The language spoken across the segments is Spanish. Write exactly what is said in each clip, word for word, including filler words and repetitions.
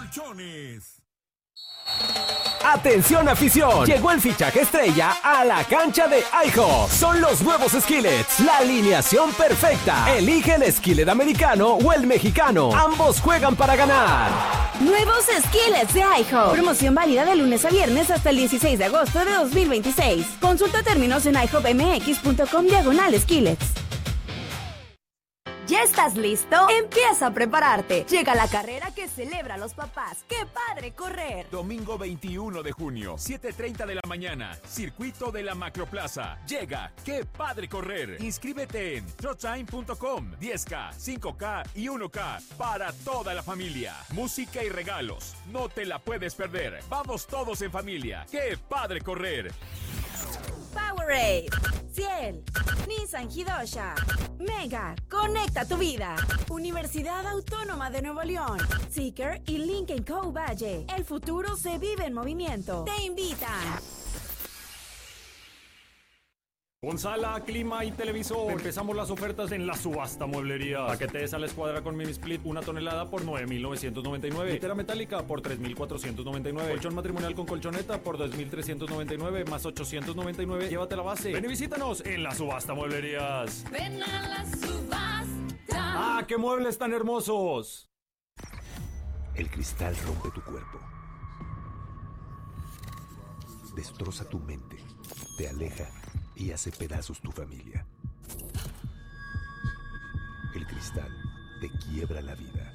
Colchones. Atención afición, llegó el fichaje estrella a la cancha de iHop. Son los nuevos skillets, la alineación perfecta. Elige el skillet americano o el mexicano. Ambos juegan para ganar. Nuevos skillets de iHop. Promoción válida de lunes a viernes hasta el dieciséis de agosto de dos mil veintiséis. Consulta términos en i hop m x punto com diagonal skillets. ¿Ya estás listo? Empieza a prepararte. Llega la carrera que celebra a los papás. ¡Qué padre correr! Domingo veintiuno de junio, siete treinta de la mañana, circuito de la Macroplaza. Llega ¡Qué padre correr! Inscríbete en trotime punto com. diez K, cinco K y uno K para toda la familia. Música y regalos. No te la puedes perder. Vamos todos en familia. ¡Qué padre correr! Powerade, Ciel, Nissan Hidosha, Mega, conecta tu vida. Universidad Autónoma de Nuevo León, Seeker y Lincoln Co. Valle. El futuro se vive en movimiento. Te invitan. Con sala, clima y televisor. Empezamos las ofertas en la subasta mueblería. Paquetes a la escuadra con mini split, una tonelada por nueve mil novecientos noventa y nueve. Litera metálica por tres mil cuatrocientos noventa y nueve. Colchón matrimonial con colchoneta por dos mil trescientos noventa y nueve más ochocientos noventa y nueve. Llévate la base. Ven y visítanos en la subasta mueblerías. Ven a la subasta. ¡Ah, qué muebles tan hermosos! El cristal rompe tu cuerpo. Destroza tu mente. Te aleja y hace pedazos tu familia. El cristal te quiebra la vida.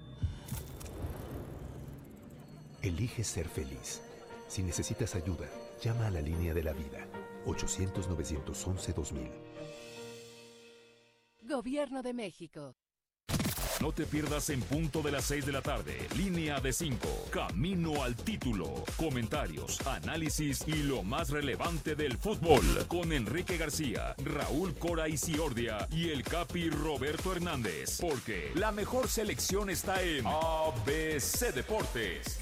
Elige ser feliz. Si necesitas ayuda, llama a la línea de la vida. ochocientos, novecientos once, dos mil. Gobierno de México. No te pierdas en punto de las seis de la tarde. Línea de cinco. Camino al título. Comentarios, análisis y lo más relevante del fútbol. Con Enrique García, Raúl Cora y Ciordia y el Capi Roberto Hernández. Porque la mejor selección está en A B C Deportes.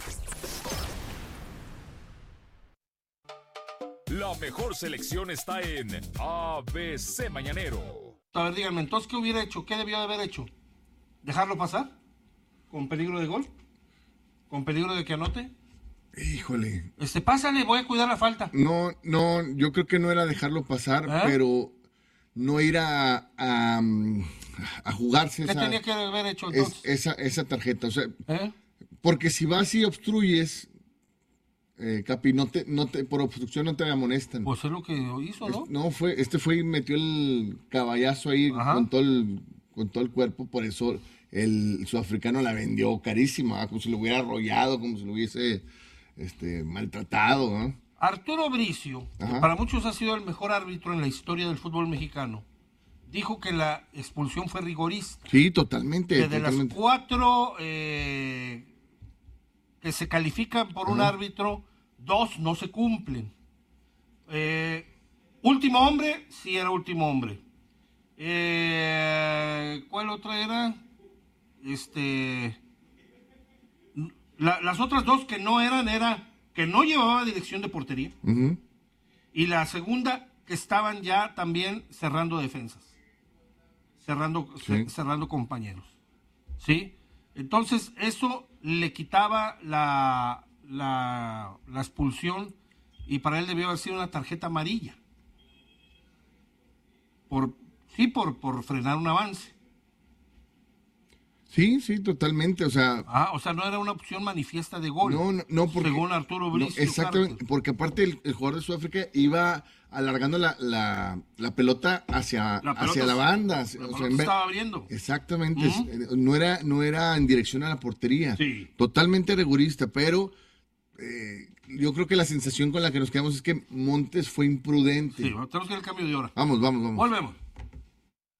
La mejor selección está en A B C Mañanero. A ver, díganme, entonces, ¿qué hubiera hecho? ¿Qué debió de haber hecho? ¿Dejarlo pasar? ¿Con peligro de gol? ¿Con peligro de que anote? Híjole. Este, pásale, voy a cuidar la falta. No, no, yo creo que no era dejarlo pasar, ¿Eh? pero no ir a, a, a jugarse ¿Qué esa, tenía que haber hecho entonces? Es, esa, esa tarjeta. O sea, ¿Eh? porque si vas y obstruyes, eh, Capi, no te, no te, por obstrucción no te amonestan. Pues es lo que hizo, ¿no? Es, no, fue, este fue y metió el caballazo ahí con todo el... con todo el cuerpo, por eso el sudafricano la vendió carísima, ¿eh? Como si lo hubiera arrollado, como si lo hubiese este, maltratado, ¿eh? Arturo Bricio, que para muchos ha sido el mejor árbitro en la historia del fútbol mexicano, dijo que la expulsión fue rigorista. Sí, totalmente. Que de totalmente. las cuatro eh, que se califican por Ajá. un árbitro, dos no se cumplen. Eh, último hombre, sí era último hombre. Eh, ¿Cuál otra era? Este, la, las otras dos que no eran, era que no llevaba dirección de portería. Uh-huh. Y la segunda, que estaban ya también cerrando defensas. Cerrando, sí. cerrando compañeros. ¿Sí? Entonces, eso le quitaba la, la, la expulsión y para él debió haber sido una tarjeta amarilla. Por Sí, por, por frenar un avance. Sí, sí, totalmente, o sea... Ah, o sea, no era una opción manifiesta de gol. No, no, no porque... Según Arturo Bricio. No, exactamente, Carter. Porque aparte el, el jugador de Sudáfrica iba alargando la, la, la pelota hacia la, pelota, hacia la banda. La o sea, pelota en estaba abriendo. Exactamente, ¿Mm? no, era, no era en dirección a la portería. Sí. Totalmente rigorista, pero... Eh, yo creo que la sensación con la que nos quedamos es que Montes fue imprudente. Sí, tenemos que ir al cambio de hora. Vamos, vamos, vamos. Volvemos.